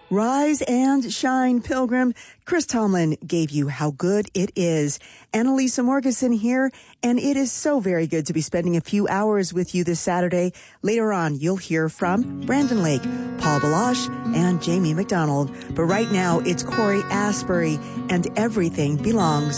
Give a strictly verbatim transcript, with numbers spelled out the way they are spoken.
Rise and shine, Pilgrim. Chris Tomlin gave you How Good It Is. Annalisa Morgeson here, and it is so very good to be spending a few hours with you this Saturday. Later on, you'll hear from Brandon Lake, Paul Balash, and Jamie McDonald. But right now, it's Corey Asbury, and Everything Belongs